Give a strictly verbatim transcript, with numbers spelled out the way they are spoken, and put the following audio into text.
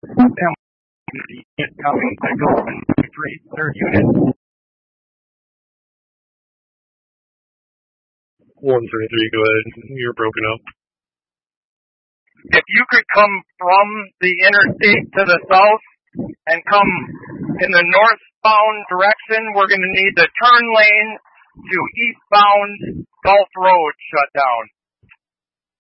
Them incoming to go and trace their units. one thirty-three, go ahead. You're broken up. If you could come from the interstate to the south and come in the northbound direction, we're going to need the turn lane to eastbound Gulf Road shut down.